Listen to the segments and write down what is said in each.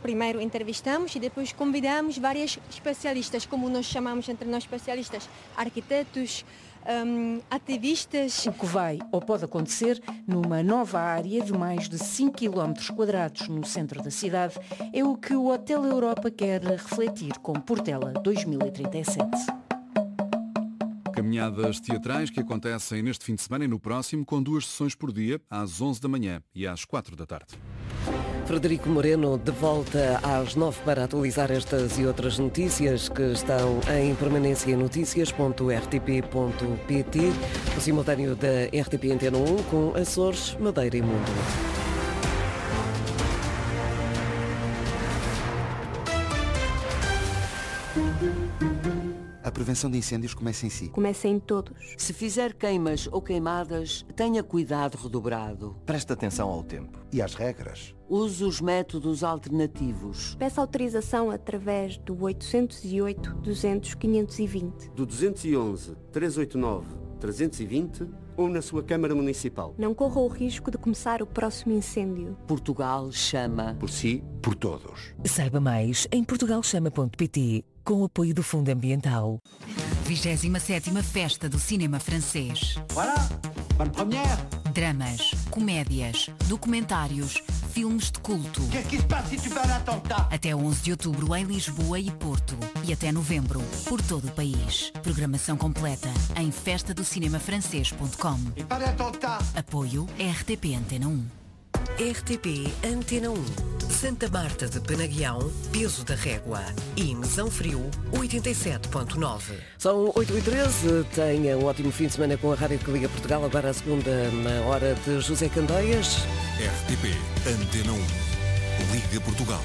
primeiro entrevistamos e depois convidamos vários especialistas, como nós chamamos entre nós especialistas, arquitetos, ativistas. O que vai ou pode acontecer numa nova área de mais de 5 km² no centro da cidade é o que o Hotel Europa quer refletir com Portela 2037. Caminhadas teatrais que acontecem neste fim de semana e no próximo, com 2 sessões por dia, às 11 da manhã e às 4 da tarde. Frederico Moreno de volta às 9 para atualizar estas e outras notícias que estão em permanência em noticias.rtp.pt, o simultâneo da RTP Antena 1 com Açores, Madeira e Mundo. A prevenção de incêndios começa em si. Começa em todos. Se fizer queimas ou queimadas, tenha cuidado redobrado. Preste atenção ao tempo. E às regras. Use os métodos alternativos. Peça autorização através do 808-200-520. Do 211-389-320 ou na sua Câmara Municipal. Não corra o risco de começar o próximo incêndio. Portugal chama. Por si, por todos. Saiba mais em portugalchama.pt, com o apoio do Fundo Ambiental. 27ª Festa do Cinema Francês. Voilà, bonne première. Dramas, comédias, documentários, filmes de culto. Qu'est-ce qui se passe si tu fais un attentat? Até 11 de outubro em Lisboa e Porto. E até novembro, por todo o país. Programação completa em festadocinemafrancês.com. E pas d'attentat. Apoio RTP Antena 1. RTP Antena 1. Santa Marta de Penaguião, Peso da Régua e Mesão Frio, 87.9. São 8h13, tenha um ótimo fim de semana com a Rádio que Liga Portugal, agora a segunda na hora de José Candeias. RTP Antena 1, Liga Portugal.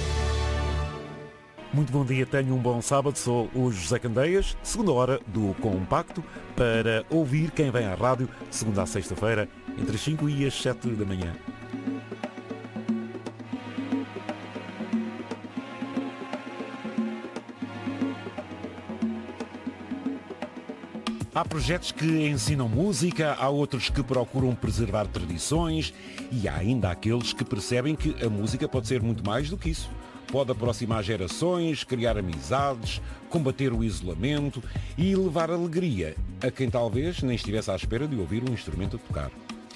Muito bom dia, tenho um bom sábado, sou o José Candeias, segunda hora do Compacto, para ouvir quem vem à rádio, segunda a sexta-feira, entre as 5 e as 7 da manhã. Há projetos que ensinam música, há outros que procuram preservar tradições e há ainda aqueles que percebem que a música pode ser muito mais do que isso. Pode aproximar gerações, criar amizades, combater o isolamento e levar alegria a quem talvez nem estivesse à espera de ouvir um instrumento a tocar.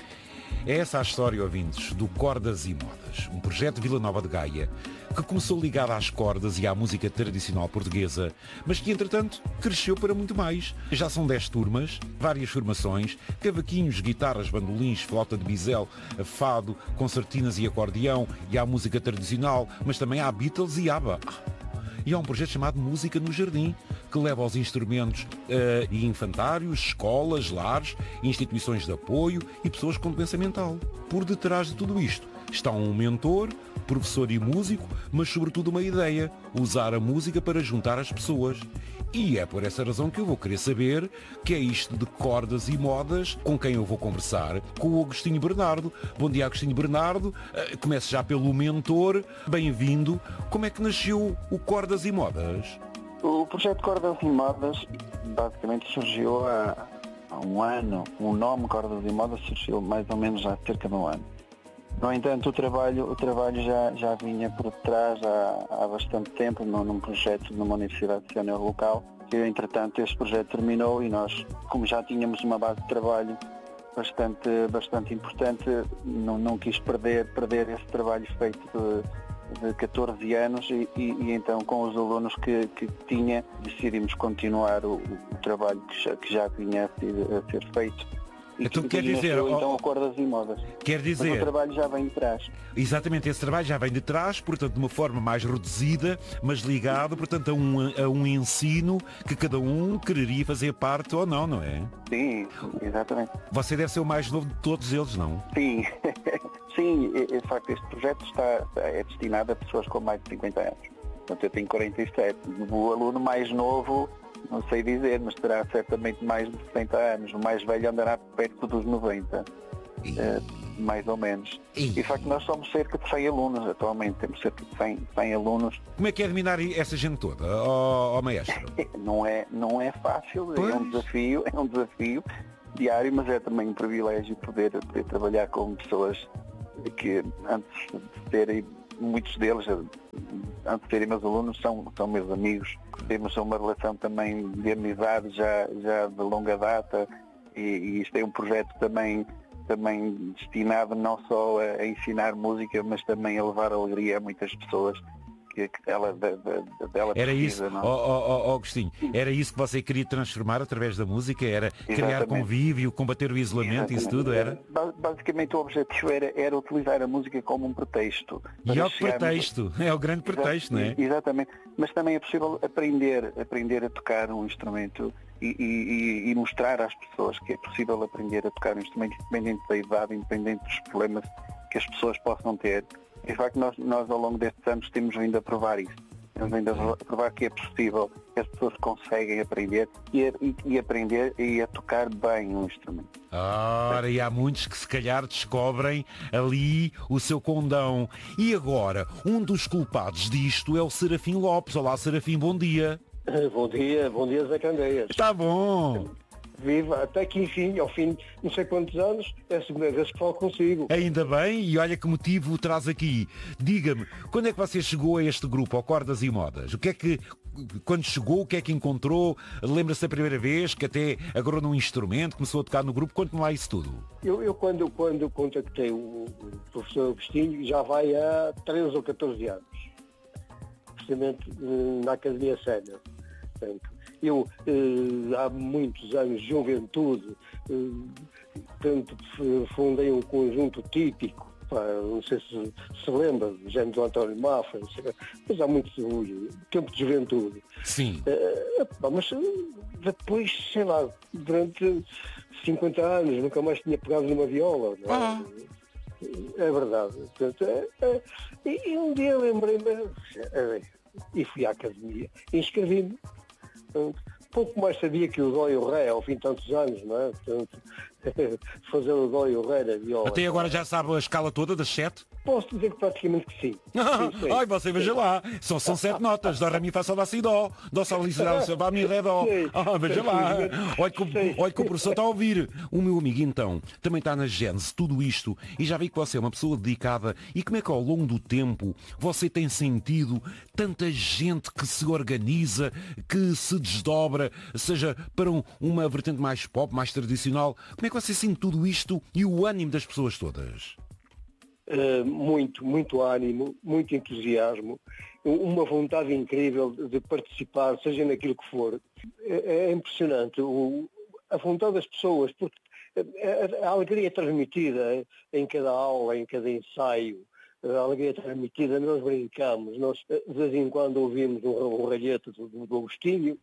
É essa a história, ouvintes, do Cordas e Modas, um projeto de Vila Nova de Gaia, que começou ligado às cordas e à música tradicional portuguesa, mas que, entretanto, cresceu para muito mais. Já são 10 turmas, várias formações, cavaquinhos, guitarras, bandolins, flauta de bisel, fado, concertinas e acordeão, e há música tradicional, mas também há Beatles e ABBA. E há um projeto chamado Música no Jardim, que leva aos instrumentos e infantários, escolas, lares, instituições de apoio e pessoas com doença mental. Por detrás de tudo isto está um mentor, professor e músico, mas sobretudo uma ideia, usar a música para juntar as pessoas. E é por essa razão que eu vou querer saber que é isto de cordas e modas, com quem eu vou conversar, com o Agostinho Bernardo. Bom dia, Agostinho Bernardo. Começo já pelo mentor. Bem-vindo. Como é que nasceu o Cordas e Modas? O projeto Cordas e Modas basicamente surgiu há um ano. O nome Cordas e Modas surgiu mais ou menos há cerca de um ano. No entanto, o trabalho já vinha por trás há bastante tempo num projeto numa universidade sénior local, que entretanto este projeto terminou e nós, como já tínhamos uma base de trabalho bastante importante, não quis perder esse trabalho feito de 14 anos e então com os alunos que tinha decidimos continuar o trabalho que já vinha a ser feito. Então quer dizer, então Cordas e Modas. Quer dizer, mas o trabalho já vem de trás. Exatamente, esse trabalho já vem de trás, portanto de uma forma mais reduzida, mas ligado, portanto, a um ensino que cada um quereria fazer parte ou não, não é? Sim, exatamente. Você deve ser o mais novo de todos eles, não? Sim, sim, de facto este projeto é destinado a pessoas com mais de 50 anos. Portanto, eu tenho 47. O aluno mais novo, não sei dizer, mas terá certamente mais de 70 anos. O mais velho andará perto dos 90, mais ou menos. E de facto nós somos cerca de 100 alunos atualmente, temos cerca de 100 alunos. Como é que é dominar essa gente toda, maestro? Não é fácil, é um desafio diário, mas é também um privilégio poder trabalhar com pessoas que antes de serem muitos deles, antes de serem meus alunos, são meus amigos. Temos uma relação também de amizade já de longa data, e isto é um projeto também destinado não só a ensinar música, mas também a levar alegria a muitas pessoas que ela era precisa. Isso, Agostinho, era isso que você queria transformar através da música? Era criar convívio, combater o isolamento, isso tudo era? Basicamente o objetivo era utilizar a música como um pretexto. E é o pretexto, é o grande pretexto, não é? Exatamente, mas também é possível aprender a tocar um instrumento e mostrar às pessoas que é possível aprender a tocar um instrumento independente da idade, independente dos problemas que as pessoas possam ter. De facto, nós ao longo destes anos temos vindo a provar isso. Temos vindo a provar que é possível, que as pessoas conseguem aprender e aprender e a tocar bem um instrumento. Ora, e há muitos que se calhar descobrem ali o seu condão. E agora, um dos culpados disto é o Serafim Lopes. Olá, Serafim, bom dia. Bom dia, Zé Candeias. Está bom. Viva, até que enfim, ao fim de não sei quantos anos, é a segunda vez que falo consigo. Ainda bem, e olha que motivo traz aqui. Diga-me, quando é que você chegou a este grupo, ao Cordas e Modas? Quando chegou, o que é que encontrou? Lembra-se da primeira vez que até agarrou num instrumento, começou a tocar no grupo? Conte-me lá isso tudo. Eu quando contactei o professor Agostinho, já vai há 13 ou 14 anos. Precisamente na Academia Sénior. Eu, há muitos anos de juventude, fundei um conjunto típico, não sei se lembra, do género do António Mafra, mas há muito tempo de juventude. Sim. Mas depois, sei lá, durante 50 anos nunca mais tinha pegado numa viola. É verdade. Portanto, e um dia lembrei-me e fui à academia e inscrevi-me. Pouco mais sabia que o dó e o ré ao fim de tantos anos, não é? Portanto, fazer o dó e o ré na viola. Até agora já sabe a escala toda das 7? Posso dizer que praticamente que sim. Sim. Ai, você veja lá. São 7 notas. Dó, ré, mi, fá, sol, lá, si, dó. Dó, sol, li, si, lá, si, vá, mi, ré, dó. Veja lá. Olha que o professor está a ouvir. O meu amigo, então, também está na gênese tudo isto. E já vi que você é uma pessoa dedicada. E como é que ao longo do tempo você tem sentido tanta gente que se organiza, que se desdobra, seja para uma vertente mais pop, mais tradicional? Como é que você sente tudo isto e o ânimo das pessoas todas? Muito ânimo, muito entusiasmo, uma vontade incrível de participar, seja naquilo que for. É impressionante a vontade das pessoas, porque a alegria transmitida em cada aula, em cada ensaio, a alegria transmitida, nós brincamos, nós de vez em quando ouvimos um ralhete do Agostinho,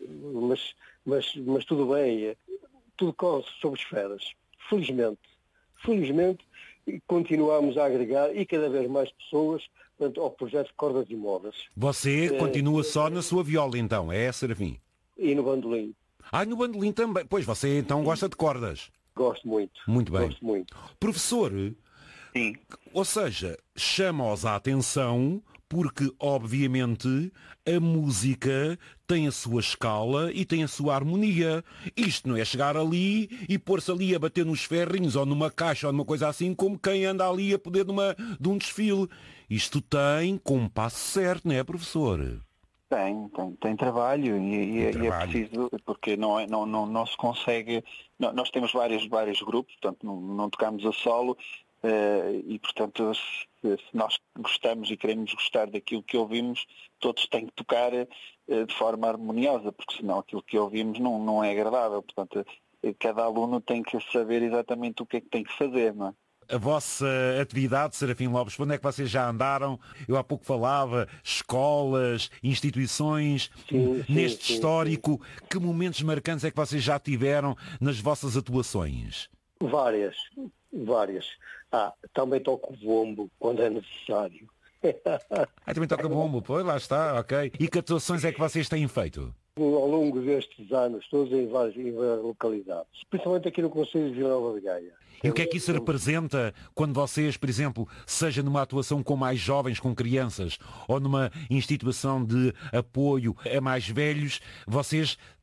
mas tudo bem, tudo corre sob esferas. Felizmente, continuamos a agregar e cada vez mais pessoas, portanto, ao projeto Cordas e Modas. Você continua só na sua viola, então, é, Serafim? E no bandolim. No bandolim também. Pois, você então gosta de cordas? Gosto muito. Muito bem. Gosto muito. Professor, sim. Ou seja, chama-os a atenção porque, obviamente, a música tem a sua escala e tem a sua harmonia. Isto não é chegar ali e pôr-se ali a bater nos ferrinhos ou numa caixa ou numa coisa assim, como quem anda ali a poder de um desfile. Isto tem compasso certo, não é, professor? Tem trabalho e é preciso, porque não se consegue. Nós temos vários grupos, portanto não tocamos a solo. E portanto se nós gostamos e queremos gostar daquilo que ouvimos, todos têm que tocar de forma harmoniosa, porque senão aquilo que ouvimos não é agradável. Portanto, cada aluno tem que saber exatamente o que é que tem que fazer, não é? A vossa atividade, Serafim Lopes, onde é que vocês já andaram? Eu há pouco falava, escolas, instituições, neste histórico, que momentos marcantes é que vocês já tiveram nas vossas atuações? Várias. Também toco bombo quando é necessário. Também toca bombo, pois lá está, ok. E que atuações é que vocês têm feito? Ao longo destes anos, todos em várias localidades, principalmente aqui no Concelho de Vila Nova de Gaia. E o que é que isso representa quando vocês, por exemplo, seja numa atuação com mais jovens, com crianças, ou numa instituição de apoio a mais velhos, vocês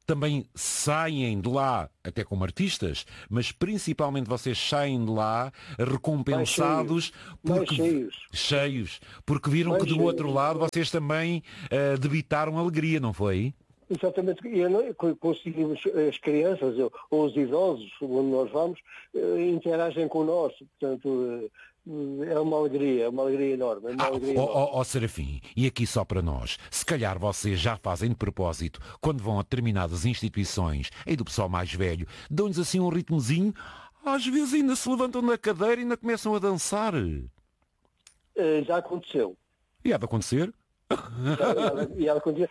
também saem de lá, até como artistas, mas principalmente vocês saem de lá recompensados cheios, porque viram que do outro lado vocês também debitaram alegria, não foi? Exatamente, e conseguimos, as crianças ou os idosos, onde nós vamos, interagem connosco, portanto, é uma alegria enorme. Serafim, e aqui só para nós, se calhar vocês já fazem de propósito, quando vão a determinadas instituições, aí do pessoal mais velho, dão-lhes assim um ritmozinho, às vezes ainda se levantam da cadeira e ainda começam a dançar. Já aconteceu. E há de acontecer? E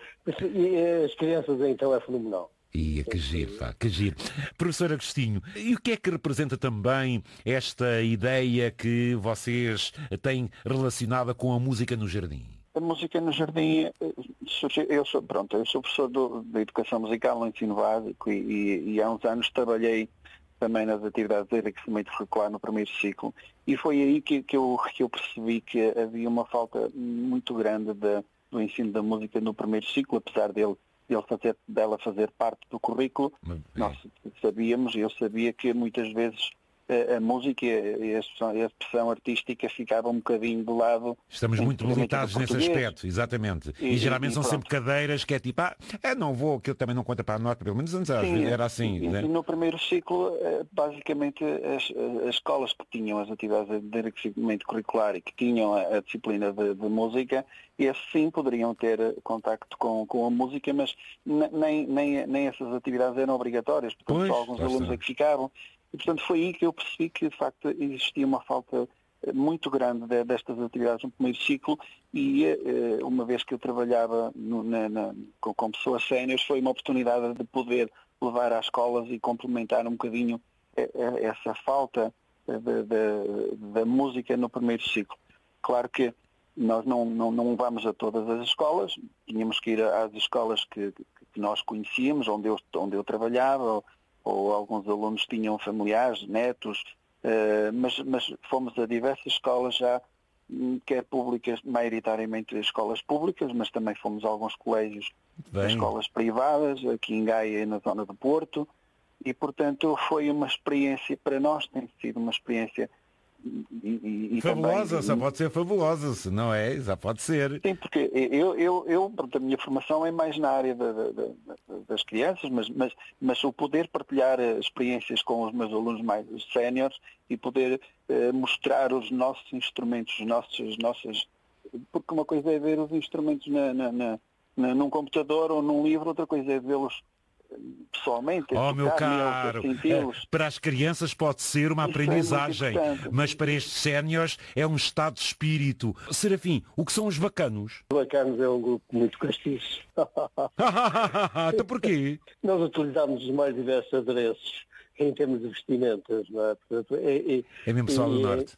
as crianças então é fenomenal. Que giro, pá, que giro. Professor Agostinho, e o que é que representa também esta ideia que vocês têm relacionada com a música no jardim? A música no jardim, eu sou professor de Educação Musical no ensino básico e há uns anos trabalhei também nas atividades de enriquecimento curricular no primeiro ciclo, e foi aí que eu percebi que havia uma falta muito grande do ensino da música no primeiro ciclo, apesar dela fazer parte do currículo. Nós sabíamos, eu sabia que muitas vezes a música e a expressão artística ficavam um bocadinho de lado. Estamos muito limitados nesse aspecto, exatamente. E geralmente são sempre cadeiras que é tipo, não vou, que eu também não conta para a nota, pelo menos antes era assim. E no primeiro ciclo, basicamente, as escolas que tinham as atividades de enriquecimento curricular e que tinham a disciplina de música, esses sim poderiam ter contacto com a música, mas nem essas atividades eram obrigatórias, portanto só alguns alunos é que ficavam. E, portanto, foi aí que eu percebi que, de facto, existia uma falta muito grande destas atividades no primeiro ciclo e, uma vez que eu trabalhava com pessoas séniores, foi uma oportunidade de poder levar às escolas e complementar um bocadinho essa falta da música no primeiro ciclo. Claro que nós não vamos a todas as escolas, tínhamos que ir às escolas que nós conhecíamos, onde eu trabalhava, ou alguns alunos tinham familiares, netos, mas fomos a diversas escolas já, quer públicas, maioritariamente escolas públicas, mas também fomos a alguns colégios, escolas privadas, aqui em Gaia e na zona do Porto, e portanto foi uma experiência, para nós tem sido uma experiência fabulosa, também, só pode ser fabulosa, se não é, já pode ser. Sim, porque a minha formação é mais na área das crianças, mas o poder partilhar experiências com os meus alunos mais séniores e poder mostrar os nossos instrumentos, porque uma coisa é ver os instrumentos num computador ou num livro, outra coisa é vê-los pessoalmente. Meu caro, para as crianças pode ser uma aprendizagem, mas para estes séniores é um estado de espírito. Serafim, o que são os bacanos? Os bacanos é um grupo muito castiço. Então porquê? Nós utilizamos os mais diversos adereços em termos de vestimentas, não é? Portanto, é mesmo pessoal do Norte.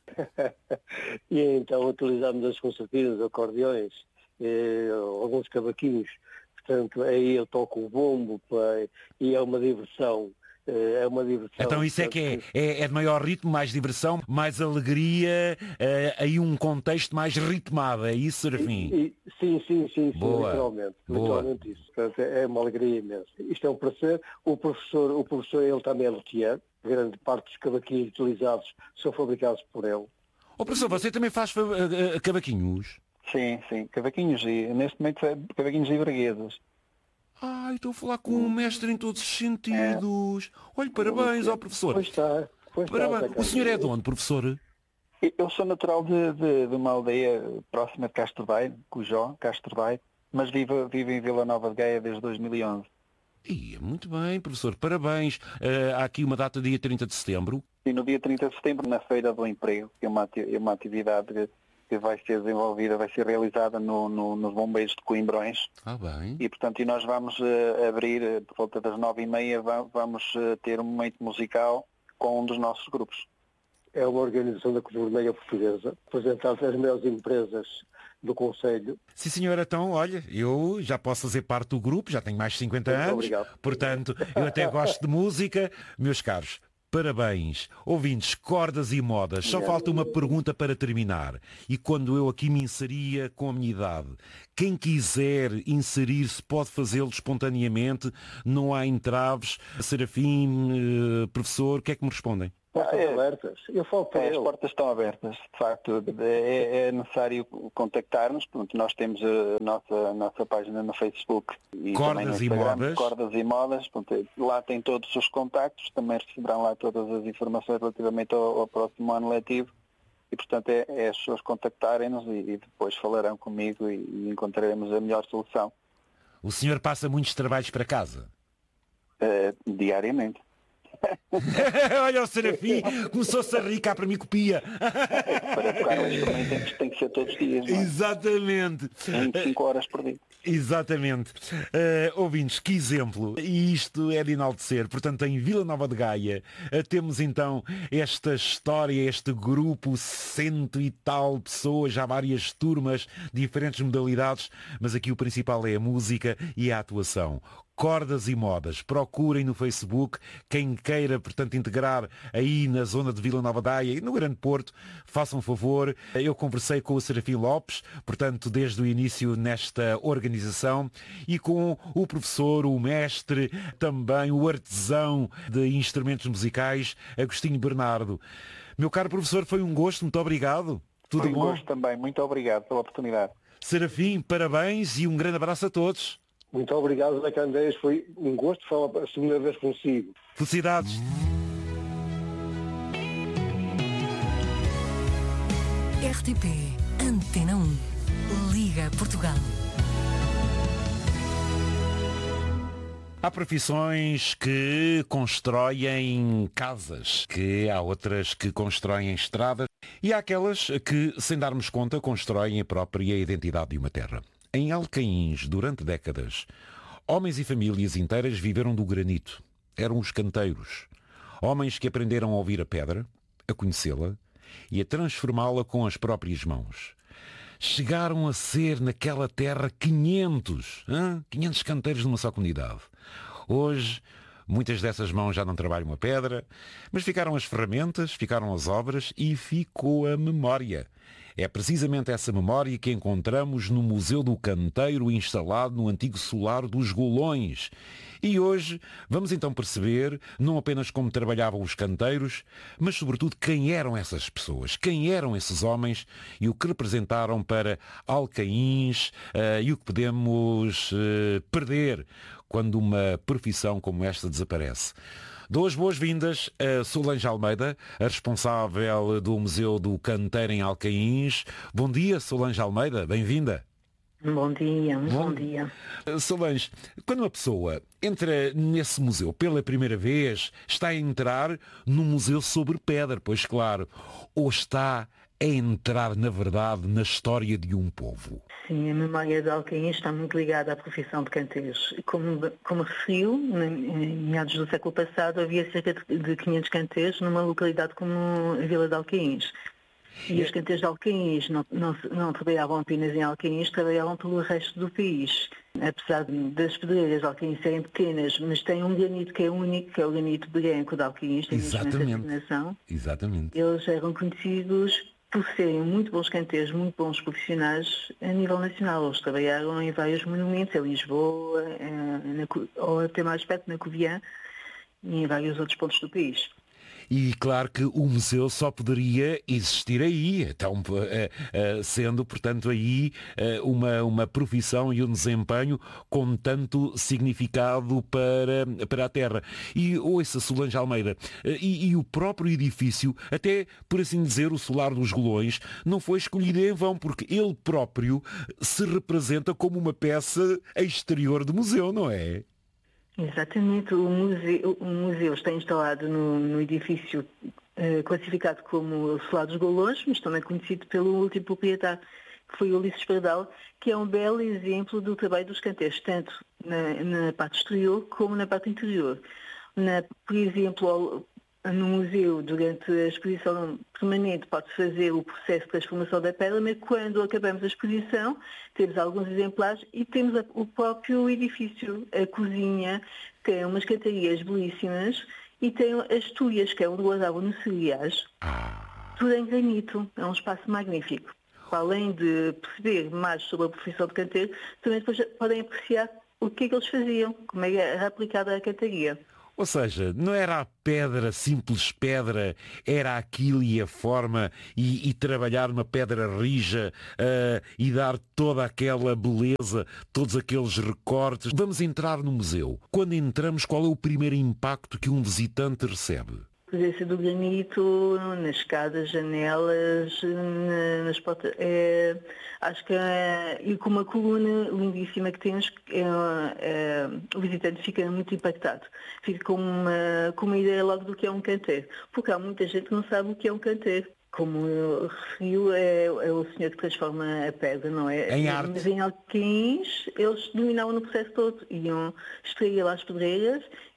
E então utilizamos as concertinas, acordeões, alguns cavaquinhos. Portanto, aí eu toco o bombo, e é uma diversão. Então isso é que é de maior ritmo, mais diversão, mais alegria, aí um contexto mais ritmado, é isso, Serafim? Sim, literalmente isso. Portanto, é uma alegria imensa. Isto é um prazer. O professor ele também é luthier, grande parte dos cavaquinhos utilizados são fabricados por ele. Professor, você também faz cavaquinhos? Sim, cavaquinhos, e neste momento é cavaquinhos e braguesas. Estou a falar com um mestre em todos os sentidos. Olha, parabéns ao professor. Pois está. O senhor é de onde, professor? Eu sou natural de uma aldeia próxima de Castro Daire, Cujó, Castro Daire, mas vivo em Vila Nova de Gaia desde 2011. Muito bem, professor, parabéns. Há aqui uma data, dia 30 de setembro. E no dia 30 de setembro, na Feira do Emprego, que é uma atividade que vai ser desenvolvida, vai ser realizada nos Bombeiros de Coimbrões. Bem. E, portanto, nós vamos abrir, por volta das 9h30, vamos ter um momento musical com um dos nossos grupos. É uma organização da Cruz Vermelha Portuguesa, apresentada às melhores empresas do Conselho. Sim, senhora, então, olha, eu já posso fazer parte do grupo, já tenho mais de 50 anos. Obrigado. Portanto, eu até gosto de música. Meus caros, Parabéns. Ouvintes, cordas e modas. Só falta uma pergunta para terminar. E quando eu aqui me inseria com a minha idade, quem quiser inserir-se pode fazê-lo espontaneamente, não há entraves. Serafim, professor, o que é que me respondem? Portas abertas. Eu falo para As portas estão abertas, de facto. É necessário contactar-nos. Pronto, nós temos a nossa página no Facebook e também no Instagram, Cordas e Modas. Pronto, lá tem todos os contactos, também receberão lá todas as informações relativamente ao próximo ano letivo. E, portanto, é as pessoas contactarem-nos e depois falarão comigo e encontraremos a melhor solução. O senhor passa muitos trabalhos para casa? Diariamente. Olha o Serafim, começou-se a rir cá para mim copia. Para tocar um instrumento tem que ser todos os dias, não é? Exatamente. 25 horas por dia. Exatamente. Ouvintes, que exemplo. E isto é de enaltecer. Portanto, em Vila Nova de Gaia temos então esta história, este grupo, 100 e tal pessoas, já várias turmas, diferentes modalidades, mas aqui o principal é a música e a atuação. Cordas e Modas. Procurem no Facebook quem queira, portanto, integrar aí na zona de Vila Nova de Gaia e no Grande Porto, façam um favor. Eu conversei com o Serafim Lopes, portanto, desde o início nesta organização, e com o professor, o mestre, também o artesão de instrumentos musicais, Agostinho Bernardo. Meu caro professor, foi um gosto, muito obrigado. Tudo bom? Foi um gosto também, muito obrigado pela oportunidade. Serafim, parabéns e um grande abraço a todos. Muito obrigado, Zé Candeias. Foi um gosto falar a segunda vez consigo. Felicidades. RTP Antena 1. Liga Portugal. Há profissões que constroem casas, que há outras que constroem estradas e há aquelas que, sem darmos conta, constroem a própria identidade de uma terra. Em Alcaíns, durante décadas, homens e famílias inteiras viveram do granito. Eram os canteiros. Homens que aprenderam a ouvir a pedra, a conhecê-la e a transformá-la com as próprias mãos. Chegaram a ser naquela terra 500 canteiros numa só comunidade. Hoje, muitas dessas mãos já não trabalham a pedra, mas ficaram as ferramentas, ficaram as obras e ficou a memória. É precisamente essa memória que encontramos no Museu do Canteiro, instalado no antigo solar dos Golões. E hoje vamos então perceber não apenas como trabalhavam os canteiros, mas sobretudo quem eram essas pessoas, quem eram esses homens e o que representaram para Alcaíns e o que podemos perder quando uma profissão como esta desaparece. Dou as boas-vindas a Solange Almeida, a responsável do Museu do Canteiro em Alcaíns. Bom dia, Solange Almeida, bem-vinda. Bom dia, bom dia. Solange, quando uma pessoa entra nesse museu pela primeira vez, está a entrar num museu sobre pedra, pois claro, ou está a entrar, na verdade, na história de um povo? Sim, a memória de Alcaíns está muito ligada à profissão de canteiros. Como referiu, em meados do século passado havia cerca de 500 canteiros numa localidade como a Vila de Alcaíns. E os canteiros de Alcaíns não trabalhavam apenas em Alcaíns, trabalhavam pelo resto do país. Apesar das pedreiras de Alcaíns serem pequenas, mas tem um granito que é único, que é o granito branco de Alcaíns, tem mesmo essa designação. Exatamente. Eles eram conhecidos por serem muito bons canteiros, muito bons profissionais a nível nacional. Eles trabalharam em vários monumentos, em Lisboa, ou até mais perto, na Covilhã, e em vários outros pontos do país. E claro que o museu só poderia existir aí, então, sendo, portanto, aí uma profissão e um desempenho com tanto significado para a terra. E ouça, Solange Almeida, e o próprio edifício, até, por assim dizer, o Solar dos Golões, não foi escolhido em vão, porque ele próprio se representa como uma peça exterior do museu, não é? Exatamente, o museu está instalado no edifício classificado como o Solar dos Golões, mas também conhecido pelo último proprietário, que foi Ulisses Pardal, que é um belo exemplo do trabalho dos canteiros, tanto na parte exterior como na parte interior. Por exemplo, no museu, durante a exposição permanente, pode-se fazer o processo de transformação da pedra, mas quando acabamos a exposição, temos alguns exemplares e temos o próprio edifício, a cozinha, tem umas cantarias belíssimas e tem as tuias, que é onde guardavam nos cereais, tudo em granito. É um espaço magnífico. Para além de perceber mais sobre a profissão de canteiro, também depois podem apreciar o que é que eles faziam, como é que era aplicada a cantaria. Ou seja, não era a pedra, simples pedra, era aquilo e a forma e trabalhar uma pedra rija e dar toda aquela beleza, todos aqueles recortes. Vamos entrar no museu. Quando entramos, qual é o primeiro impacto que um visitante recebe? A presença do granito nas escadas, janelas, nas portas, acho que e com uma coluna lindíssima que temos, o visitante fica muito impactado, fica com uma ideia logo do que é um canteiro, porque há muita gente que não sabe o que é um canteiro. Como eu referiu, é o senhor que transforma a pedra, não é? Em arte. Mas em Alquins, eles dominavam no processo todo, iam extrair lá as pedreiras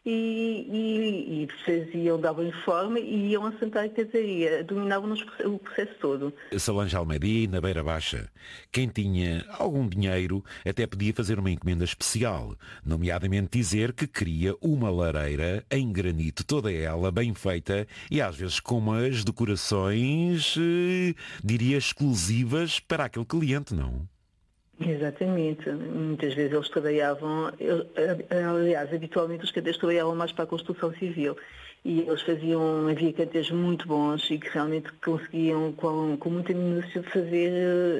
e faziam, davam informe e iam assentar a cantaria, dominavam o processo todo. Solange Almeida, na Beira Baixa, quem tinha algum dinheiro até podia fazer uma encomenda especial, nomeadamente dizer que queria uma lareira em granito, toda ela bem feita e às vezes com umas decorações, diria, exclusivas para aquele cliente, não? Exatamente. Muitas vezes eles trabalhavam, aliás, habitualmente os canteiros trabalhavam mais para a construção civil e eles havia canteiros muito bons e que realmente conseguiam com muita minúcia fazer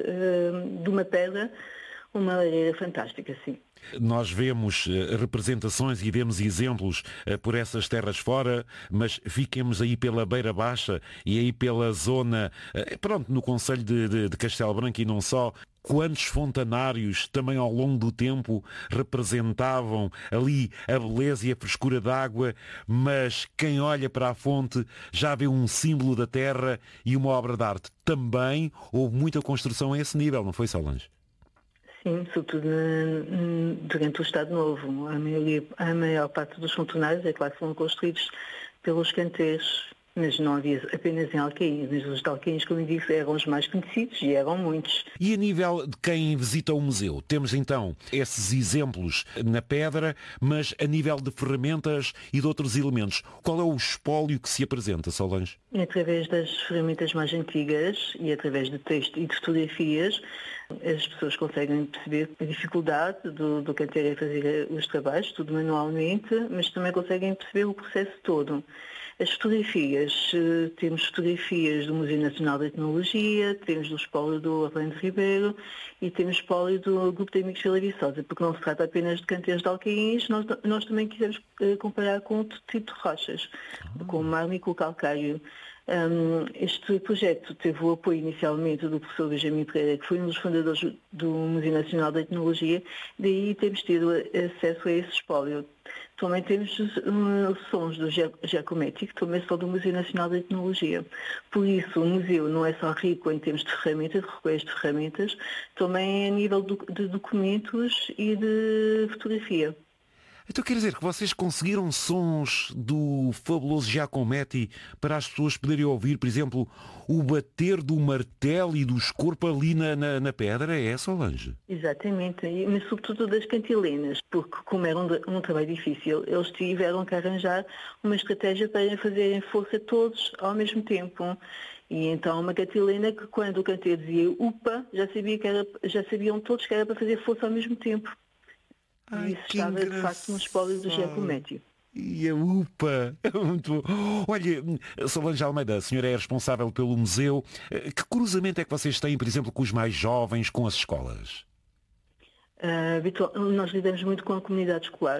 de uma pedra uma lareira fantástica, sim. Nós vemos representações e vemos exemplos por essas terras fora, mas fiquemos aí pela Beira Baixa e aí pela zona, no concelho de Castelo Branco e não só. Quantos fontanários também ao longo do tempo representavam ali a beleza e a frescura d'água, mas quem olha para a fonte já vê um símbolo da terra e uma obra de arte. Também houve muita construção a esse nível, não foi, Solange? Sim, sobretudo durante o Estado Novo. A maior parte dos fontanários, é claro, foram construídos pelos canteiros, mas não havia apenas em Alcaíns. Mas os de Alcaíns, como eu disse, eram os mais conhecidos e eram muitos. E a nível de quem visita o museu, temos então esses exemplos na pedra, mas a nível de ferramentas e de outros elementos, qual é o espólio que se apresenta, Solange? Através das ferramentas mais antigas e através de texto e de fotografias, as pessoas conseguem perceber a dificuldade do canteiro em fazer os trabalhos, tudo manualmente, mas também conseguem perceber o processo todo. As fotografias, temos fotografias do Museu Nacional de Etnologia, temos do espólio do Orlando Ribeiro e temos espólio do Grupo de Amigos Vila Viçosa, porque não se trata apenas de canteiros de Alcaíns, nós também quisemos comparar com outro tipo de rochas, com o mármore e com o calcário. Este projeto teve o apoio inicialmente do professor Benjamin Pereira, que foi um dos fundadores do Museu Nacional de Etnologia, daí temos tido acesso a esse espólio. Também temos sons do Giacometti, que também são do Museu Nacional de Etnologia. Por isso, o museu não é só rico em termos de ferramentas, de recolhas de ferramentas, também a nível de documentos e de fotografia. Então quer dizer que vocês conseguiram sons do fabuloso Giacometti para as pessoas poderem ouvir, por exemplo, o bater do martelo e do escorpo ali na pedra, é Solange? Exatamente, mas sobretudo das cantilenas, porque como era um trabalho difícil, eles tiveram que arranjar uma estratégia para fazerem força todos ao mesmo tempo. E então uma cantilena que quando o canteiro dizia upa, já sabiam todos que era para fazer força ao mesmo tempo. Ai, isso estava de facto no espólio do Giacometti. E a UPA! Muito bom. Olha, Solange Almeida, a senhora é responsável pelo museu. Que cruzamento é que vocês têm, por exemplo, com os mais jovens, com as escolas? Nós lidamos muito com a comunidade escolar.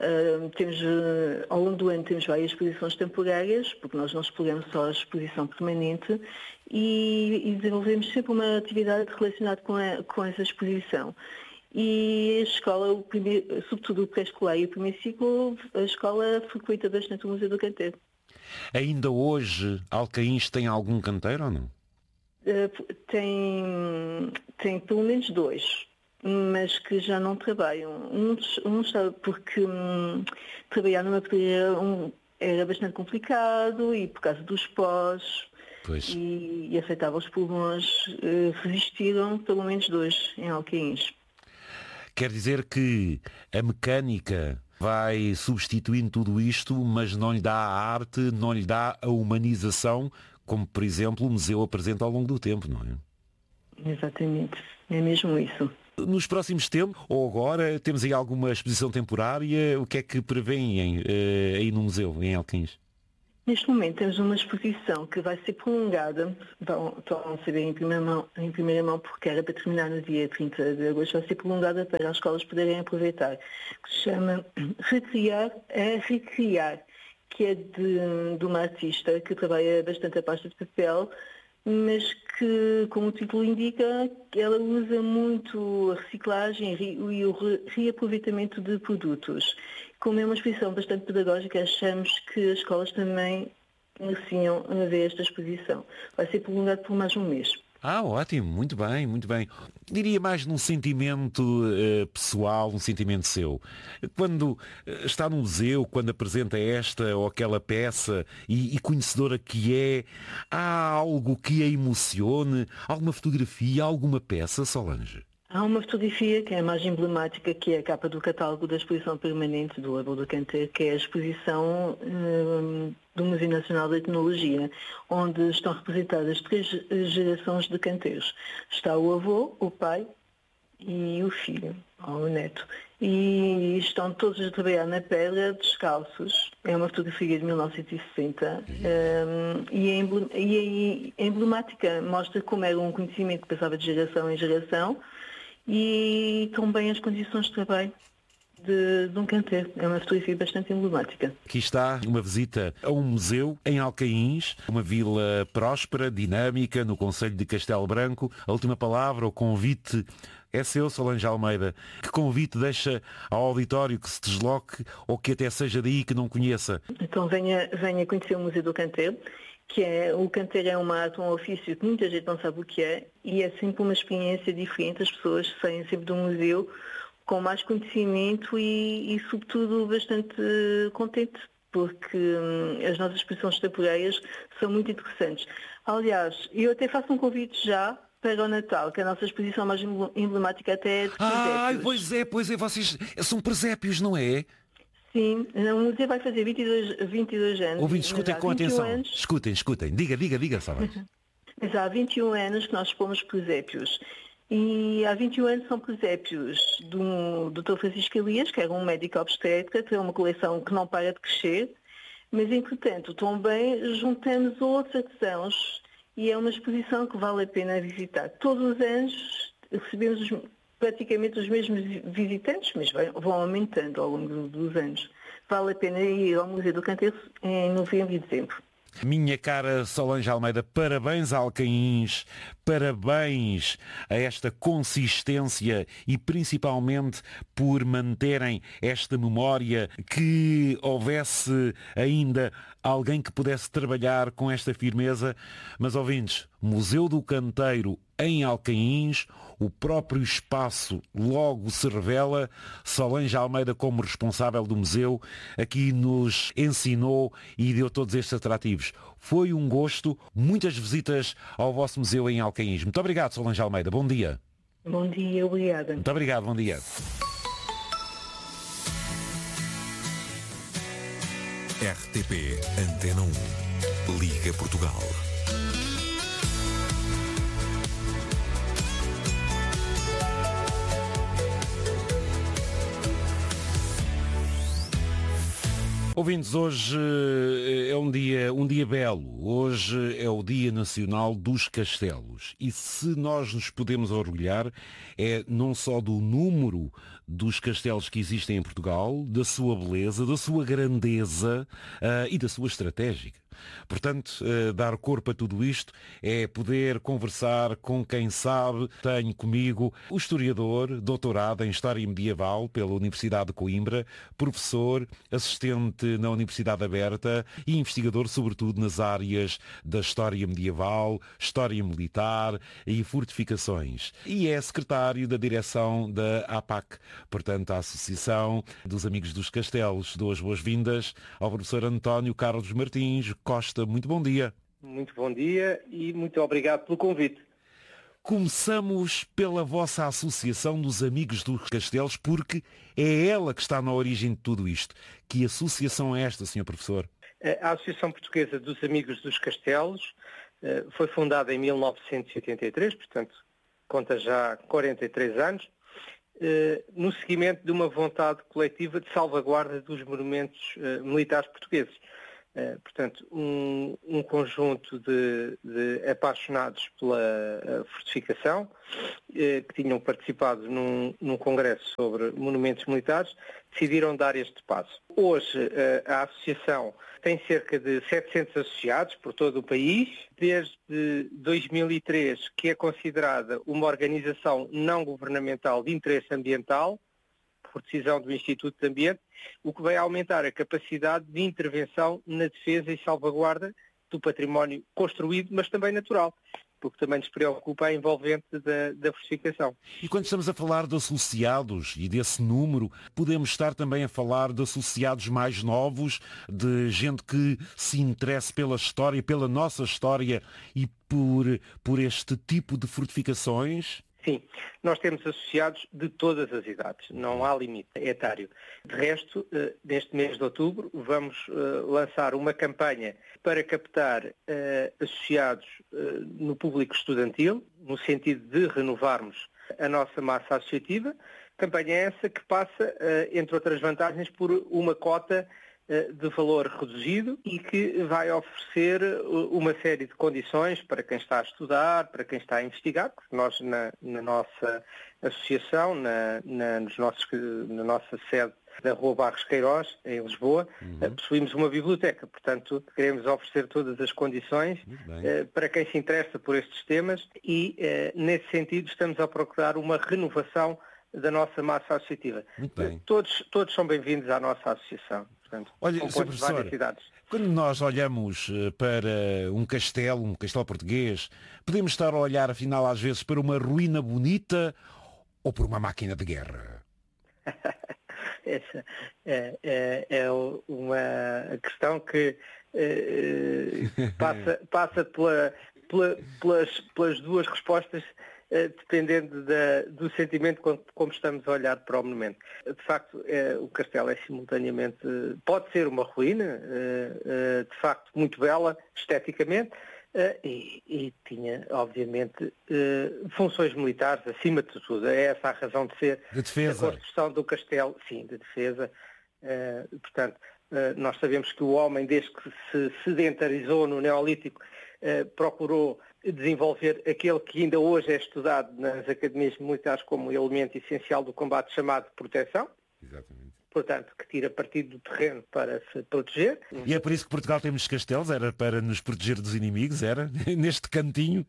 Ao longo do ano temos várias exposições temporárias, porque nós não exploramos só a exposição permanente, e desenvolvemos sempre uma atividade relacionada com essa exposição. E a escola, sobretudo o pré-escolar e o primeiro ciclo, a escola frequenta bastante o Museu do Canteiro. Ainda hoje, Alcaíns tem algum canteiro ou não? Tem pelo menos 2, mas que já não trabalham. Um está porque trabalhar numa pedreira era bastante complicado e por causa dos pós e afetava os pulmões, resistiram pelo menos 2 em Alcaíns. Quer dizer que a mecânica vai substituindo tudo isto, mas não lhe dá a arte, não lhe dá a humanização, como, por exemplo, o museu apresenta ao longo do tempo, não é? Exatamente, é mesmo isso. Nos próximos tempos, ou agora, temos aí alguma exposição temporária? O que é que prevêem aí no museu, em Alquins? Neste momento temos uma exposição que vai ser prolongada, vão saber em primeira mão, porque era para terminar no dia 30 de agosto, vai ser prolongada para as escolas poderem aproveitar, que se chama Recriar, que é de uma artista que trabalha bastante a pasta de papel, mas que, como o título indica, ela usa muito a reciclagem e o reaproveitamento de produtos. Como é uma exposição bastante pedagógica, achamos que as escolas também mereciam ver esta exposição. Vai ser prolongado por mais um mês. Ótimo, muito bem, muito bem. Diria mais num sentimento pessoal, um sentimento seu. Quando está num museu, quando apresenta esta ou aquela peça e conhecedora que é, há algo que a emocione? Alguma fotografia, alguma peça, Solange? Há uma fotografia que é a mais emblemática, que é a capa do catálogo da exposição permanente do Abel do Canter, que é a exposição do Museu Nacional da Etnologia, onde estão representadas 3 gerações de canteiros. Está o avô, o pai e o filho, ou o neto. E estão todos a trabalhar na pedra, descalços. É uma fotografia de 1960 e é emblemática, mostra como era um conhecimento que passava de geração em geração, e também as condições de trabalho de um canteiro. É uma fotografia bastante emblemática. Aqui está uma visita a um museu em Alcaíns, uma vila próspera, dinâmica, no concelho de Castelo Branco. A última palavra, o convite é seu, Solange Almeida. Que convite deixa ao auditório que se desloque ou que até seja daí que não conheça? Então venha conhecer o Museu do Canteiro. O canteiro é uma arte, um ofício que muita gente não sabe o que é, e é sempre uma experiência diferente. As pessoas saem sempre do museu com mais conhecimento e sobretudo, bastante contente, porque as nossas exposições temporárias são muito interessantes. Aliás, eu até faço um convite já para o Natal, que é a nossa exposição mais emblemática até é de presépios. Pois é, vocês são presépios, não é? Sim, o museu vai fazer 22 anos. Ouvintes, escutem com atenção. Escutem. Diga, Solange. Mas há 21 anos que nós expomos presépios. E há 21 anos são presépios do Dr. Francisco Elias, que era um médico obstetra, que é uma coleção que não para de crescer. Mas, entretanto, também juntamos outros artesãos e é uma exposição que vale a pena visitar. Todos os anos recebemos praticamente os mesmos visitantes, mas vão aumentando ao longo dos anos. Vale a pena ir ao Museu do Canteiro em novembro e dezembro. Minha cara Solange Almeida, parabéns a Alcaíns, parabéns a esta consistência e principalmente por manterem esta memória, que houvesse ainda alguém que pudesse trabalhar com esta firmeza. Mas, ouvintes, Museu do Canteiro em Alcaíns, o próprio espaço logo se revela. Solange Almeida, como responsável do museu, aqui nos ensinou e deu todos estes atrativos. Foi um gosto, muitas visitas ao vosso museu em Alcaíns. Muito obrigado, Solange Almeida. Bom dia. Bom dia, obrigada. Muito obrigado, bom dia. RTP Antena 1, Liga Portugal. Ouvintes, hoje é um dia belo. Hoje é o Dia Nacional dos Castelos. E se nós nos podemos orgulhar, é não só do número dos castelos que existem em Portugal, da sua beleza, da sua grandeza e da sua estratégica. Portanto, dar corpo a tudo isto é poder conversar com quem sabe. Tenho comigo o historiador, doutorado em História Medieval pela Universidade de Coimbra, professor, assistente na Universidade Aberta e investigador sobretudo nas áreas da História Medieval, História Militar e Fortificações. E é secretário da direção da APAC, portanto a Associação dos Amigos dos Castelos. Dou as boas-vindas ao professor António Carlos Martins Costa. Muito bom dia. Muito bom dia e muito obrigado pelo convite. Começamos pela vossa Associação dos Amigos dos Castelos, porque é ela que está na origem de tudo isto. Que associação é esta, Sr. Professor? A Associação Portuguesa dos Amigos dos Castelos foi fundada em 1983, portanto, conta já 43 anos, no seguimento de uma vontade coletiva de salvaguarda dos monumentos militares portugueses. Portanto, um conjunto de apaixonados pela fortificação, que tinham participado num congresso sobre monumentos militares, decidiram dar este passo. Hoje, a associação tem cerca de 700 associados por todo o país. Desde 2003, que é considerada uma organização não governamental de interesse ambiental, por decisão do Instituto de Ambiente, o que vai aumentar a capacidade de intervenção na defesa e salvaguarda do património construído, mas também natural, porque também nos preocupa a envolvente da fortificação. E quando estamos a falar de associados e desse número, podemos estar também a falar de associados mais novos, de gente que se interesse pela história, pela nossa história e por este tipo de fortificações? Sim, nós temos associados de todas as idades, não há limite etário. De resto, neste mês de outubro, vamos lançar uma campanha para captar associados no público estudantil, no sentido de renovarmos a nossa massa associativa. Campanha essa que passa, entre outras vantagens, por uma cota de valor reduzido e que vai oferecer uma série de condições para quem está a estudar, para quem está a investigar, porque nós na nossa associação, na nossa sede da Rua Barros Queiroz, em Lisboa, possuímos uma biblioteca. Portanto, queremos oferecer todas as condições para quem se interessa por estes temas e, nesse sentido, estamos a procurar uma renovação da nossa massa associativa. Todos são bem-vindos à nossa associação. Portanto, olha, Sr. Professor, quando nós olhamos para um castelo português, podemos estar a olhar, afinal, às vezes, para uma ruína bonita ou por uma máquina de guerra? Essa é uma questão que passa pelas duas respostas, dependendo do sentimento como estamos a olhar para o monumento. De facto, o castelo é simultaneamente, pode ser uma ruína, de facto muito bela esteticamente, e tinha, obviamente, funções militares acima de tudo. É essa a razão de ser de defesa. A construção do castelo, sim, de defesa. Portanto, nós sabemos que o homem, desde que se sedentarizou no Neolítico, procurou desenvolver aquele que ainda hoje é estudado nas academias militares como elemento essencial do combate, chamado proteção. Exatamente. Portanto, que tira partido do terreno para se proteger. E é por isso que Portugal temos castelos? Era para nos proteger dos inimigos? Era? Neste cantinho?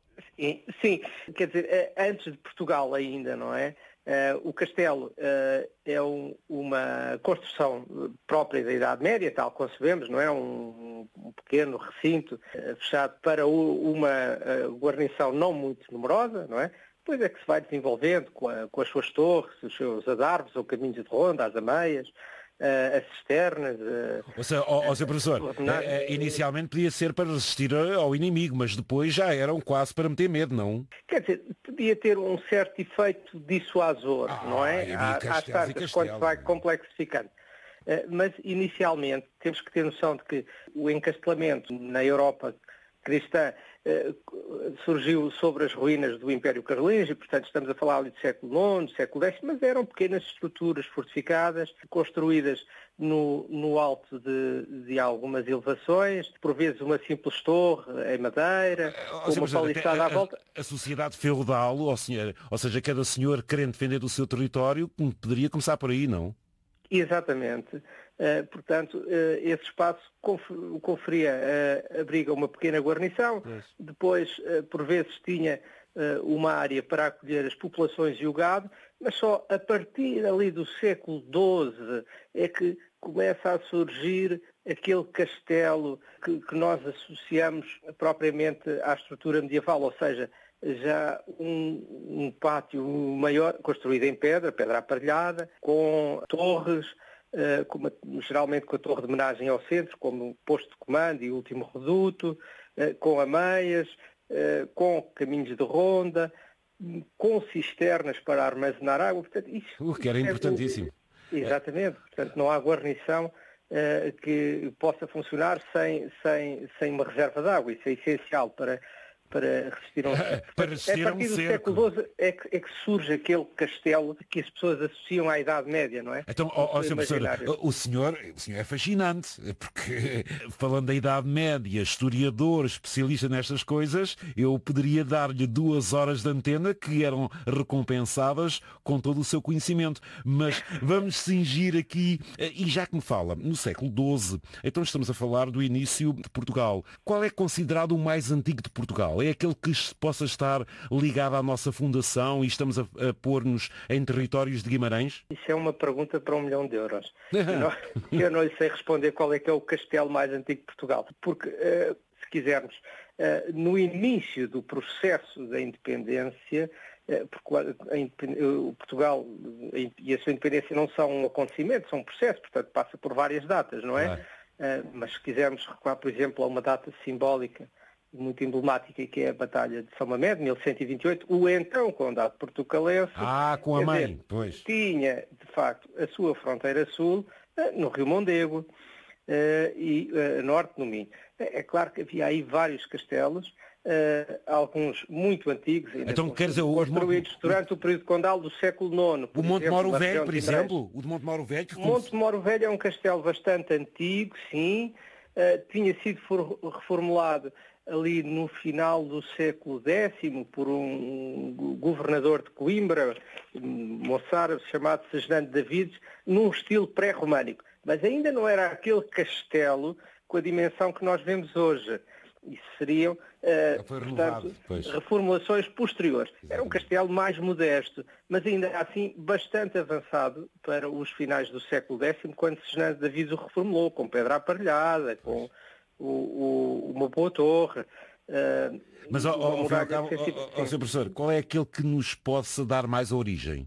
Sim. Quer dizer, antes de Portugal ainda, não é? O castelo é uma construção própria da Idade Média, tal concebemos, não é? Um pequeno recinto fechado para uma guarnição não muito numerosa, não é? Depois é que se vai desenvolvendo com as suas torres, os seus adarves, ou caminhos de ronda, as ameias, as cisternas. Ou seja, Sr. Professor, inicialmente podia ser para resistir ao inimigo, mas depois já eram quase para meter medo, não? Quer dizer, podia ter um certo efeito dissuasor, não é? Às tantas, quando se vai complexificando. Mas, inicialmente, temos que ter noção de que o encastelamento na Europa cristã surgiu sobre as ruínas do Império Carolíngio, portanto estamos a falar ali do século IX, século X, mas eram pequenas estruturas fortificadas, construídas no alto de algumas elevações, por vezes uma simples torre em madeira, com uma paliçada à volta. A sociedade feudal, ou seja, cada senhor querendo defender o seu território, poderia começar por aí, não? Exatamente. Portanto, esse espaço conferia abriga uma pequena guarnição, depois, por vezes, tinha uma área para acolher as populações e o gado, mas só a partir ali do século XII é que começa a surgir aquele castelo que nós associamos propriamente à estrutura medieval, ou seja, já um pátio maior, construído em pedra aparelhada, com torres, geralmente com a torre de homenagem ao centro, como posto de comando e último reduto, com ameias, com caminhos de ronda, com cisternas para armazenar água. Portanto, isso que era importantíssimo. Exatamente. Portanto, não há guarnição que possa funcionar sem uma reserva de água. Isso é essencial para resistir a um cerco. Para resistir a partir do século XII é que surge aquele castelo que as pessoas associam à Idade Média, não é? Então, Sr. Professor, o senhor é fascinante, porque falando da Idade Média, historiador, especialista nestas coisas, eu poderia dar-lhe 2 horas de antena que eram recompensadas com todo o seu conhecimento. Mas vamos cingir aqui, e já que me fala, no século XII, então estamos a falar do início de Portugal. Qual é considerado o mais antigo de Portugal? É aquele que possa estar ligado à nossa fundação e estamos a pôr-nos em territórios de Guimarães? Isso é uma pergunta para 1 milhão de euros. Eu não lhe sei responder qual é que é o castelo mais antigo de Portugal, porque, se quisermos, no início do processo da independência, Portugal e a sua independência não são um acontecimento, são um processo, portanto passa por várias datas, não é? Mas se quisermos recuar, por exemplo, a uma data simbólica muito emblemática, que é a Batalha de São Mamede, 1128, o então Condado Portucalense... com a mãe, pois. Tinha, de facto, a sua fronteira sul no Rio Mondego e norte no Minho. É claro que havia aí vários castelos, alguns muito antigos, ainda então, quer dizer, construídos durante o período condal do século IX. O Monte Moro Velho, por exemplo? O de Monte Moro Velho? O Monte Moro Velho é um castelo bastante antigo, sim. Tinha sido reformulado ali no final do século X por um governador de Coimbra, moçárabe, chamado Segismundo Davides, num estilo pré-românico. Mas ainda não era aquele castelo com a dimensão que nós vemos hoje. Isso seriam, portanto, reformulações posteriores. Era um castelo mais modesto, mas ainda assim bastante avançado para os finais do século X, quando Segismundo Davides o reformulou, com pedra aparelhada, com uma boa torre. Mas, Sr. Professor, qual é aquele que nos possa dar mais origem?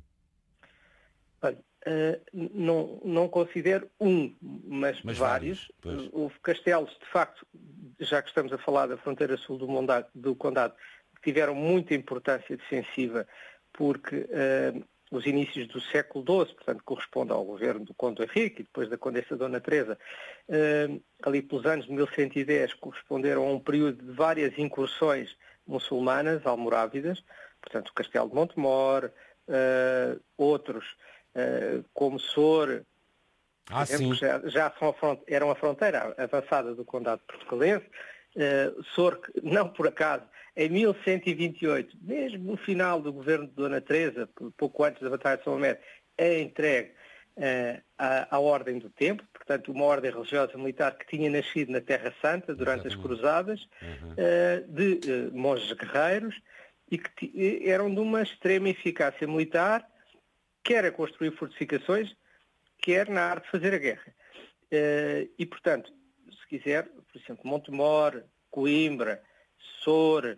Não considero mas vários. Houve castelos, de facto, já que estamos a falar da fronteira sul do Condado, que tiveram muita importância defensiva, porque os inícios do século XII, portanto, corresponde ao governo do Conde Henrique e depois da Condessa Dona Teresa, ali pelos anos de 1110, corresponderam a um período de várias incursões muçulmanas, almorávidas, portanto, o Castelo de Montemor, outros, como Sor, eram a fronteira avançada do Condado Portucalense. Sor, que não por acaso, em 1128, mesmo no final do governo de Dona Teresa, pouco antes da Batalha de São Mamede, é entregue à Ordem do Tempo, portanto uma ordem religiosa militar que tinha nascido na Terra Santa durante as Cruzadas, de monges guerreiros, e que eram de uma extrema eficácia militar, quer a construir fortificações, quer na arte de fazer a guerra. E, portanto, se quiser, por exemplo, Montemor, Coimbra, Sor,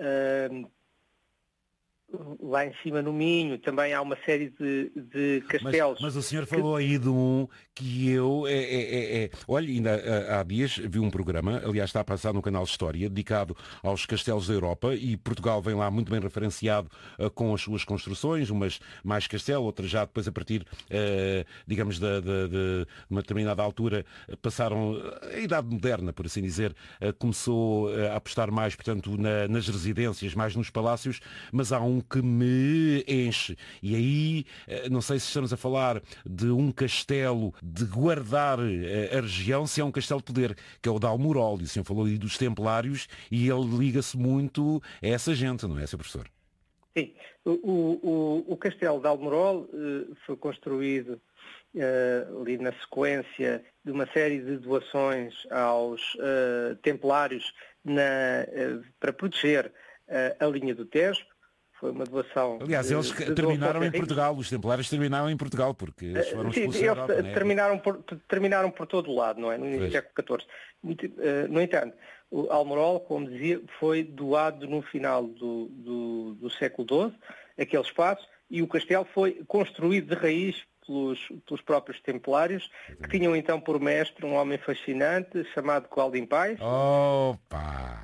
lá em cima no Minho, também há uma série de castelos. Mas o senhor falou aí de um que eu... Olha, ainda há dias vi um programa, aliás está a passar no canal História, dedicado aos castelos da Europa, e Portugal vem lá muito bem referenciado com as suas construções, umas mais castelo, outras já depois a partir, digamos, de uma determinada altura, passaram a Idade Moderna, por assim dizer, começou a apostar mais, portanto, nas residências, mais nos palácios, mas há um que me enche. E aí, não sei se estamos a falar de um castelo de guardar a região, se é um castelo de poder, que é o de Almorol. E o senhor falou aí dos Templários, e ele liga-se muito a essa gente, não é, Sr. Professor? Sim. O castelo de Almorol foi construído ali na sequência de uma série de doações aos Templários para proteger a linha do Tejo. Foi uma doação... Aliás, eles terminaram em Portugal, os Templários terminaram em Portugal, porque eles foram expulsos da Europa, eles terminaram por todo o lado, não é? No início do século XIV. No entanto, o Almorol, como dizia, foi doado no final do século XII, aquele espaço, e o castelo foi construído de raiz pelos próprios templários, que tinham então por mestre um homem fascinante chamado Coaldin Pais. Opa!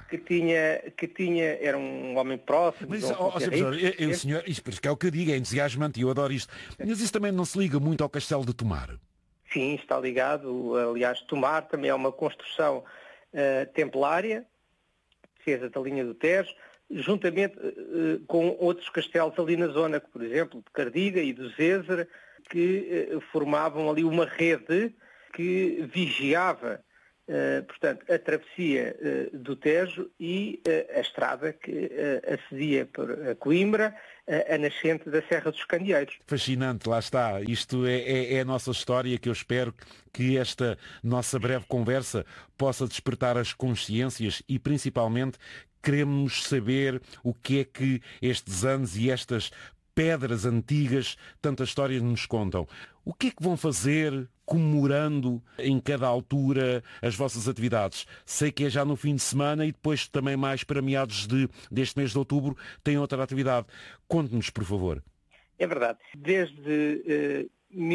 Era um homem próximo. Mas, o senhor, isto é o que eu digo, é entusiasmante e eu adoro isto. Mas isso também não se liga muito ao Castelo de Tomar? Sim, está ligado. Aliás, Tomar também é uma construção templária, defesa da linha do Tejo, juntamente com outros castelos ali na zona, por exemplo, de Cardiga e do Zézer, que formavam ali uma rede que vigiava, portanto, a travessia do Tejo e a estrada que acedia para Coimbra, a nascente da Serra dos Candeeiros. Fascinante, lá está. Isto é a nossa história, que eu espero que esta nossa breve conversa possa despertar as consciências e, principalmente, queremos saber o que é que estes anos e estas pedras antigas, tantas histórias nos contam. O que é que vão fazer comemorando em cada altura as vossas atividades? Sei que é já no fim de semana e depois também mais para meados deste mês de outubro tem outra atividade. Conte-nos, por favor. É verdade. Desde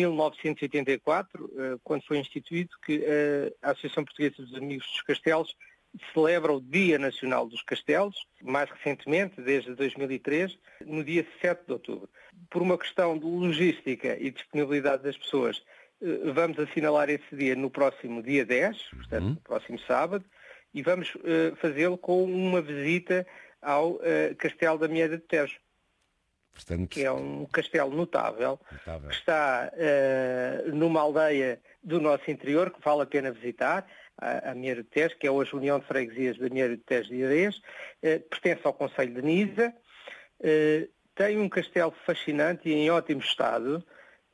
1984, quando foi instituído, que a Associação Portuguesa dos Amigos dos Castelos celebra o Dia Nacional dos Castelos, mais recentemente, desde 2003, no dia 7 de outubro. Por uma questão de logística e disponibilidade das pessoas, vamos assinalar esse dia no próximo dia 10, portanto, no próximo sábado, e vamos fazê-lo com uma visita ao Castelo da Mieira de Tejo, portanto, que é um castelo notável. Que está numa aldeia do nosso interior, que vale a pena visitar, a Mieira de Tejo, que é hoje a União de Freguesias da Mieira de Tejo de Arês, pertence ao Concelho de Nisa, tem um castelo fascinante e em ótimo estado,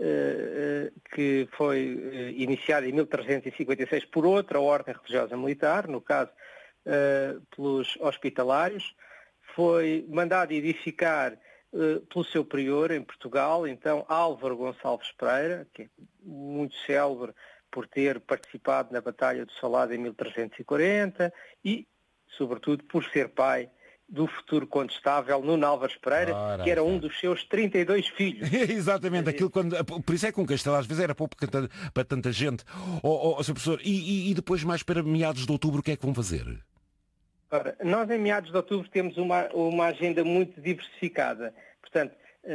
que foi iniciado em 1356 por outra ordem religiosa militar, no caso pelos hospitalários, foi mandado edificar pelo seu prior em Portugal, então Álvaro Gonçalves Pereira, que é muito célebre por ter participado na Batalha do Salado em 1340 e, sobretudo, por ser pai do futuro condestável Nuno Álvares Pereira, que era um dos seus 32 filhos. Exatamente, aquilo por isso é que um castelo às vezes era pouco para tanta gente. Sr. Professor, e depois mais para meados de outubro o que é que vão fazer? Ora, nós em meados de outubro temos uma agenda muito diversificada. Portanto,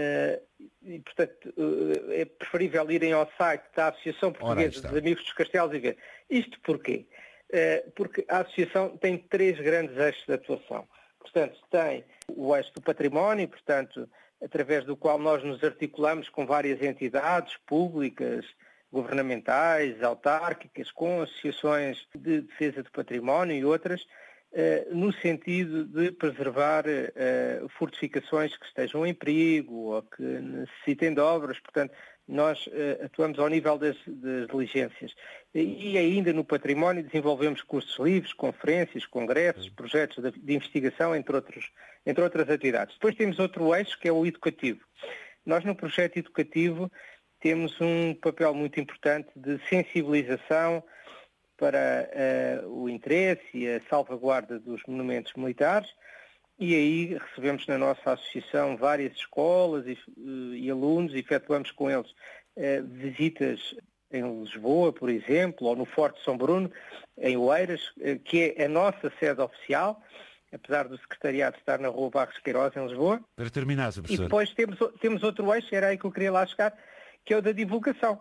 é preferível irem ao site da Associação Portuguesa dos Amigos dos Castelos e ver. Isto porquê? Porque a Associação tem 3 grandes eixos de atuação. Portanto, tem o eixo do património, portanto, através do qual nós nos articulamos com várias entidades públicas, governamentais, autárquicas, com associações de defesa do património e outras, no sentido de preservar fortificações que estejam em perigo ou que necessitem de obras. Portanto, nós atuamos ao nível das diligências. E ainda no património desenvolvemos cursos livres, conferências, congressos, projetos de investigação, entre outras atividades. Depois temos outro eixo, que é o educativo. Nós, no projeto educativo, temos um papel muito importante de sensibilização para o interesse e a salvaguarda dos monumentos militares, e aí recebemos na nossa associação várias escolas e alunos, e efetuamos com eles visitas em Lisboa, por exemplo, ou no Forte de São Bruno, em Oeiras, que é a nossa sede oficial, apesar do secretariado estar na Rua Barros Queiroz, em Lisboa. Para terminar, Sr. Professor. E depois temos outro eixo, era aí que eu queria lá chegar, que é o da divulgação.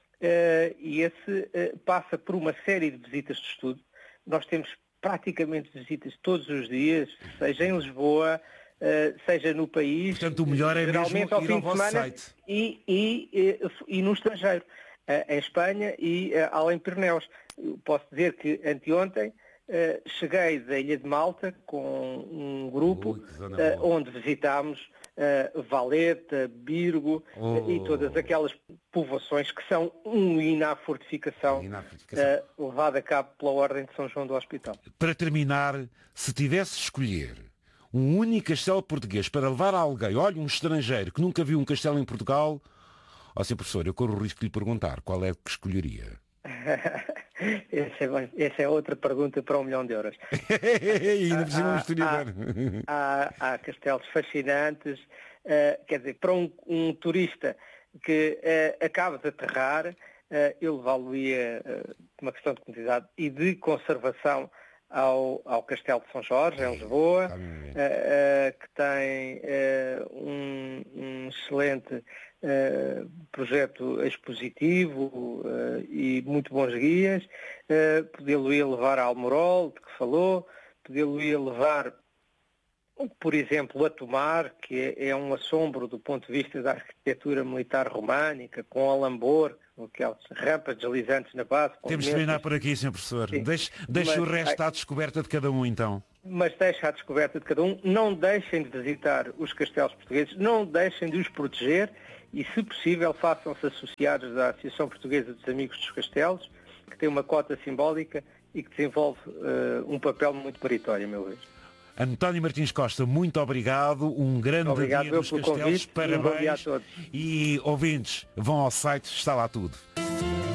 E esse passa por uma série de visitas de estudo. Nós temos praticamente visitas todos os dias, seja em Lisboa, seja no país. Portanto, o melhor é mesmo ir ao vosso site. E no estrangeiro, em Espanha e além Pirineus. Posso dizer que anteontem cheguei da Ilha de Malta com um grupo onde visitámos Valeta, Birgo e todas aquelas povoações que são um hino à fortificação, levado a cabo pela Ordem de São João do Hospital. Para terminar, se tivesse de escolher um único castelo português para levar a alguém, olha, um estrangeiro que nunca viu um castelo em Portugal, Sr. Professor, eu corro o risco de lhe perguntar qual é que escolheria. Essa é outra pergunta para 1 milhão de euros. Há castelos fascinantes, quer dizer, para um turista que acaba de aterrar, eu levá-lo-ia uma questão de comodidade e de conservação ao Castelo de São Jorge, em Lisboa, que tem um excelente projeto expositivo e muito bons guias. Podê-lo-ia levar a Almorol, de que falou, podê-lo-ia levar, por exemplo, a Tomar, que é um assombro do ponto de vista da arquitetura militar românica, com alambor, com aquelas rampas deslizantes na base. Temos de terminar por aqui, Sr. Professor. Deixe o resto à descoberta de cada um, então. Mas deixa à descoberta de cada um. Não deixem de visitar os castelos portugueses, não deixem de os proteger e, se possível, façam-se associados à Associação Portuguesa dos Amigos dos Castelos, que tem uma cota simbólica e que desenvolve um papel muito meritório, a meu ver. António Martins Costa, muito obrigado. Um grande dia dos Castelos. Parabéns. Um bom dia a todos. E ouvintes, vão ao site, está lá tudo.